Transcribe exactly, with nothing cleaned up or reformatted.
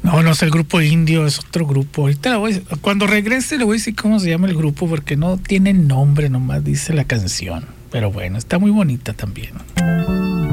No, no es el grupo indio, es otro grupo. Ahorita le voy a- cuando regrese le voy a decir cómo se llama el grupo porque no tiene nombre, nomás dice la canción. Pero bueno, está muy bonita también.